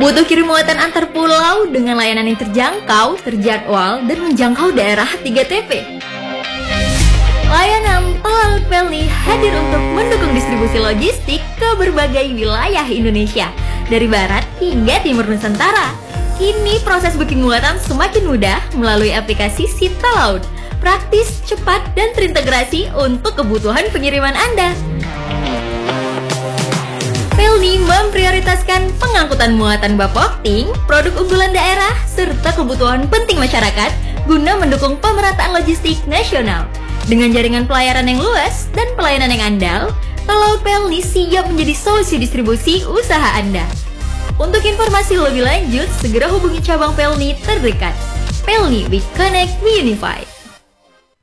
Butuh kirim muatan antar pulau dengan layanan yang terjangkau, terjadwal, dan menjangkau daerah 3TP. Layanan Tol Laut Pelni hadir untuk mendukung distribusi logistik ke berbagai wilayah Indonesia, dari barat hingga timur Nusantara. Kini proses booking muatan semakin mudah melalui aplikasi Si Tol Laut. Praktis, cepat, dan terintegrasi untuk kebutuhan pengiriman Anda. Pelni memprioritaskan pengangkutan muatan bapokting, produk unggulan daerah, serta kebutuhan penting masyarakat guna mendukung pemerataan logistik nasional. Dengan jaringan pelayaran yang luas dan pelayanan yang andal, Tol Laut Pelni siap menjadi solusi distribusi usaha Anda. Untuk informasi lebih lanjut, segera hubungi cabang Pelni terdekat. Pelni, we connect, we unify.